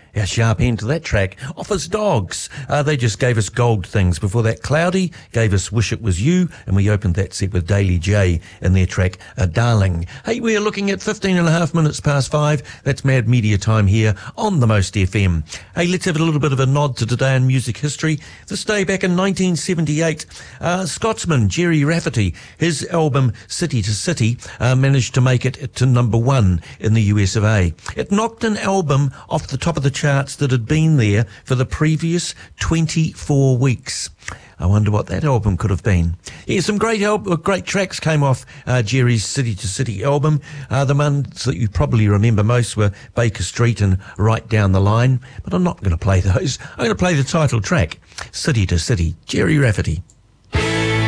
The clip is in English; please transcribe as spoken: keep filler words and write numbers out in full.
Our sharp end to that track offers Dogs. Uh, they just gave us Gold Things. Before that, Cloudy gave us Wish It Was You, and we opened that set with Daily J in their track, A Darling. Hey, we're looking at fifteen and a half minutes past five. That's Mad Media time here on the Most F M. Hey, let's have a little bit of a nod to today in music history. This day back in nineteen seventy-eight, uh, Scotsman Gerry Rafferty, his album City to City, uh, managed to make it to number one in the U S of A. It knocked an album off the top of the charts that had been there for the previous twenty-four weeks. I wonder what that album could have been. Yeah, some great al- great tracks came off uh, Gerry's City to City album. Uh, the ones that you probably remember most were Baker Street and Right Down the Line, but I'm not going to play those. I'm going to play the title track, City to City, Gerry Rafferty.